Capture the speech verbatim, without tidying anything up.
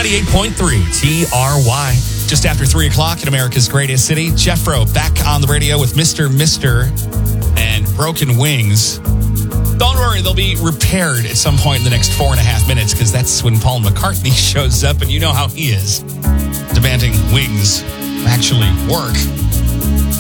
ninety-eight point three T R Y. Just after three o'clock in America's greatest city, Jeffro back on the radio with Mister Mister and Broken Wings. Don't worry, they'll be repaired at some point in the next four and a half minutes because that's when Paul McCartney shows up, and you know how he is, demanding Wings actually work.